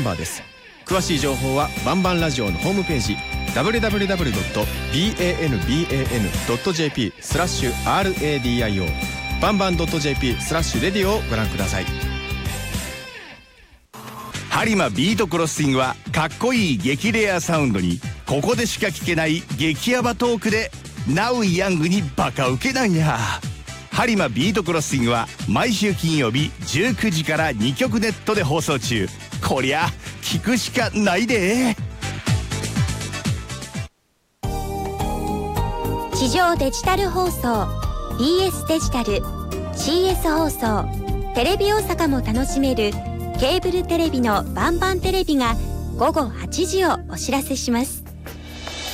バーです。詳しい情報はバンバンラジオのホームページ www.banban.jp/radio バンバン .jp/radio をご覧ください。 ハリマビートクロッシングはかっこいい激レアサウンドにここでしか聞けない激ヤバトークでナウイヤングにバカウケなんや。ハリマビートクロッシングは毎週金曜日19時から2曲ネットで放送中。こりゃ聞くしかないで。 地上デジタル放送 BS デジタル CS 放送テレビ大阪も楽しめるケーブルテレビのバンバンテレビが午後8時をお知らせします。